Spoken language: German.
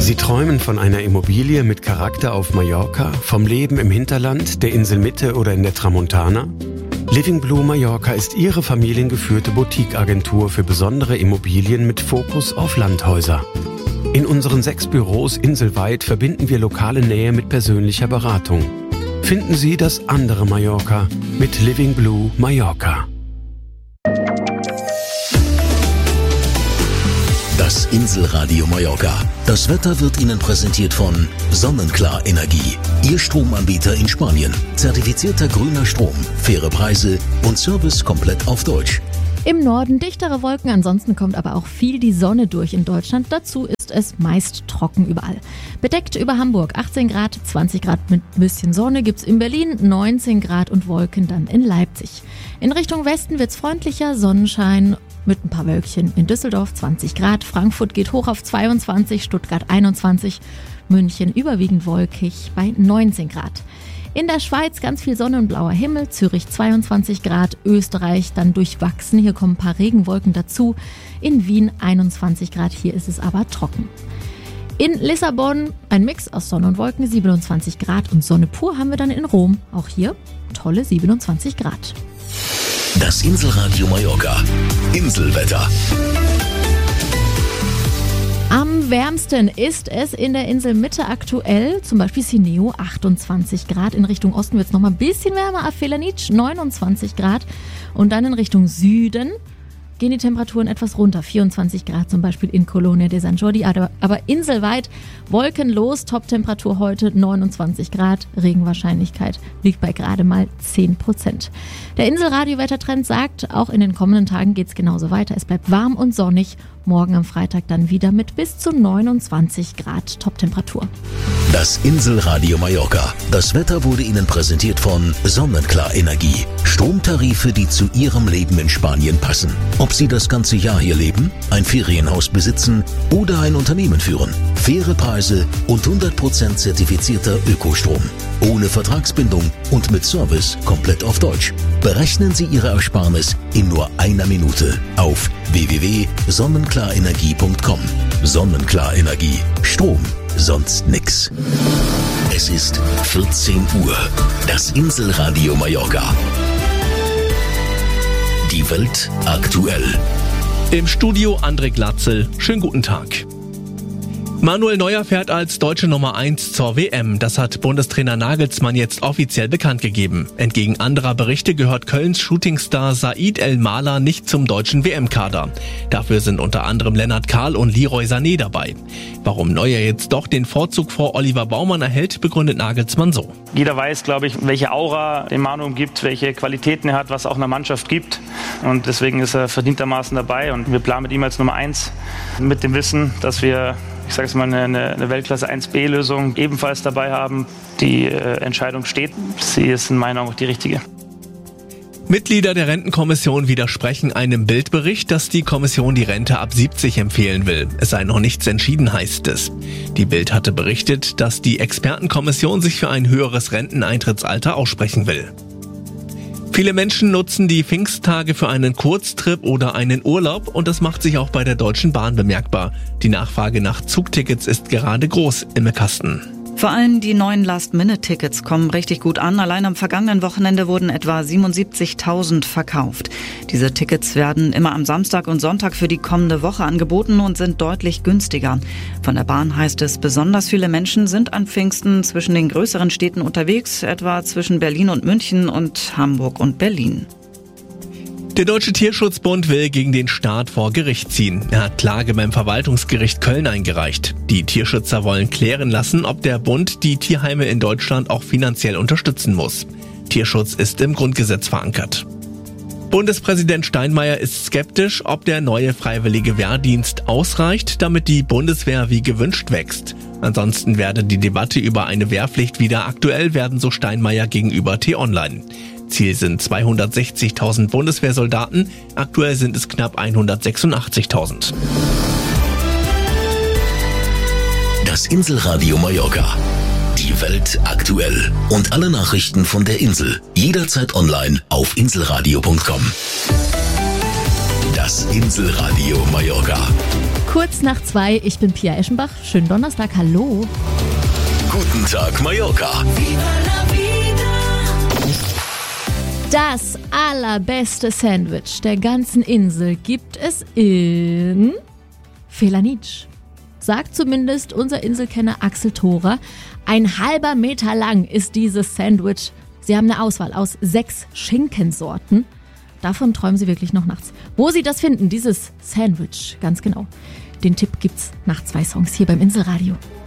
Sie träumen von einer Immobilie mit Charakter auf Mallorca, vom Leben im Hinterland, der Inselmitte oder in der Tramontana? Living Blue Mallorca ist Ihre familiengeführte Boutique-Agentur für besondere Immobilien mit Fokus auf Landhäuser. In unseren 6 Büros inselweit verbinden wir lokale Nähe mit persönlicher Beratung. Finden Sie das andere Mallorca mit Living Blue Mallorca. Das Inselradio Mallorca. Das Wetter wird Ihnen präsentiert von Sonnenklar Energie. Ihr Stromanbieter in Spanien. Zertifizierter grüner Strom, faire Preise und Service komplett auf Deutsch. Im Norden dichtere Wolken, ansonsten kommt aber auch viel die Sonne durch in Deutschland. Dazu ist es meist trocken überall. Bedeckt über Hamburg 18 Grad, 20 Grad mit ein bisschen Sonne gibt's in Berlin, 19 Grad und Wolken dann in Leipzig. In Richtung Westen wird's freundlicher, Sonnenschein mit ein paar Wölkchen in Düsseldorf 20 Grad, Frankfurt geht hoch auf 22, Stuttgart 21, München überwiegend wolkig bei 19 Grad. In der Schweiz ganz viel Sonne und blauer Himmel, Zürich 22 Grad, Österreich dann durchwachsen, hier kommen ein paar Regenwolken dazu, in Wien 21 Grad, hier ist es aber trocken. In Lissabon ein Mix aus Sonne und Wolken, 27 Grad und Sonne pur haben wir dann in Rom, auch hier tolle 27 Grad. Das Inselradio Mallorca. Inselwetter. Am wärmsten ist es in der Inselmitte aktuell, zum Beispiel Sineo 28 Grad. In Richtung Osten wird es nochmal ein bisschen wärmer, Felanitsch 29 Grad. Und dann in Richtung Süden gehen die Temperaturen etwas runter, 24 Grad zum Beispiel in Colonia de San Jordi. Aber inselweit wolkenlos, Toptemperatur heute 29 Grad, Regenwahrscheinlichkeit liegt bei gerade mal 10%. Der Inselradio-Wettertrend sagt, auch in den kommenden Tagen geht es genauso weiter. Es bleibt warm und sonnig. Morgen am Freitag dann wieder mit bis zu 29 Grad Toptemperatur. Das Inselradio Mallorca. Das Wetter wurde Ihnen präsentiert von Sonnenklar Energie. Stromtarife, die zu Ihrem Leben in Spanien passen. Ob Sie das ganze Jahr hier leben, ein Ferienhaus besitzen oder ein Unternehmen führen. Faire Preise und 100% zertifizierter Ökostrom. Ohne Vertragsbindung und mit Service komplett auf Deutsch. Berechnen Sie Ihre Ersparnis in nur einer Minute auf www.sonnenklarenergie.com. Sonnenklar Energie. Strom, sonst nix. Es ist 14 Uhr. Das Inselradio Mallorca. Die Welt aktuell. Im Studio André Glatzel. Schönen guten Tag. Manuel Neuer fährt als deutsche Nummer 1 zur WM. Das hat Bundestrainer Nagelsmann jetzt offiziell bekannt gegeben. Entgegen anderer Berichte gehört Kölns Shootingstar Said El-Mala nicht zum deutschen WM-Kader. Dafür sind unter anderem Lennart Kahl und Leroy Sané dabei. Warum Neuer jetzt doch den Vorzug vor Oliver Baumann erhält, begründet Nagelsmann so. Jeder weiß, glaube ich, welche Aura den Manu umgibt, welche Qualitäten er hat, was auch einer Mannschaft gibt. Und deswegen ist er verdientermaßen dabei. Und wir planen mit ihm als Nummer 1 mit dem Wissen, dass wir eine Weltklasse 1B-Lösung ebenfalls dabei haben. Die Entscheidung steht. Sie ist in meiner Augen auch die richtige. Mitglieder der Rentenkommission widersprechen einem Bildbericht, dass die Kommission die Rente ab 70 empfehlen will. Es sei noch nichts entschieden, heißt es. Die Bild hatte berichtet, dass die Expertenkommission sich für ein höheres Renteneintrittsalter aussprechen will. Viele Menschen nutzen die Pfingsttage für einen Kurztrip oder einen Urlaub und das macht sich auch bei der Deutschen Bahn bemerkbar. Die Nachfrage nach Zugtickets ist gerade groß im Kasten. Vor allem die neuen Last-Minute-Tickets kommen richtig gut an. Allein am vergangenen Wochenende wurden etwa 77.000 verkauft. Diese Tickets werden immer am Samstag und Sonntag für die kommende Woche angeboten und sind deutlich günstiger. Von der Bahn heißt es, besonders viele Menschen sind an Pfingsten zwischen den größeren Städten unterwegs, etwa zwischen Berlin und München und Hamburg und Berlin. Der Deutsche Tierschutzbund will gegen den Staat vor Gericht ziehen. Er hat Klage beim Verwaltungsgericht Köln eingereicht. Die Tierschützer wollen klären lassen, ob der Bund die Tierheime in Deutschland auch finanziell unterstützen muss. Tierschutz ist im Grundgesetz verankert. Bundespräsident Steinmeier ist skeptisch, ob der neue freiwillige Wehrdienst ausreicht, damit die Bundeswehr wie gewünscht wächst. Ansonsten werde die Debatte über eine Wehrpflicht wieder aktuell werden, so Steinmeier gegenüber T-Online. Ziel sind 260.000 Bundeswehrsoldaten, aktuell sind es knapp 186.000. Das Inselradio Mallorca. Die Welt aktuell. Und alle Nachrichten von der Insel. Jederzeit online auf inselradio.com. Das Inselradio Mallorca. Kurz nach 2, ich bin Pia Eschenbach. Schönen Donnerstag, hallo. Guten Tag, Mallorca. Das allerbeste Sandwich der ganzen Insel gibt es in Felanitsch. Sagt zumindest unser Inselkenner Axel Thorer. 1,5 Meter lang ist dieses Sandwich. Sie haben eine Auswahl aus 6 Schinkensorten. Davon träumen Sie wirklich noch nachts. Wo Sie das finden, dieses Sandwich, ganz genau. Den Tipp gibt's nach 2 Songs hier beim Inselradio.